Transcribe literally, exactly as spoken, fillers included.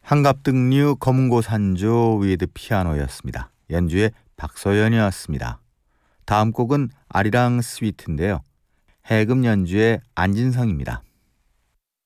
한갑등류 검은고 산조 위드 피아노였습니다. 연주의 박서연이었습니다. 다음 곡은 아리랑 스위트인데요. 해금 연주의 안진성입니다.